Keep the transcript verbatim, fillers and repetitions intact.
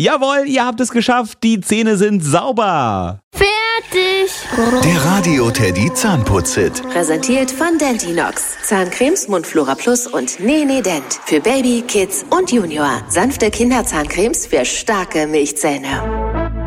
Jawohl, ihr habt es geschafft. Die Zähne sind sauber. Fertig. Der Radio Teddy Zahnputz-Hit. Präsentiert von Dentinox. Zahncremes, Mundflora Plus und Nene Dent. Für Baby, Kids und Junior. Sanfte Kinderzahncremes für starke Milchzähne.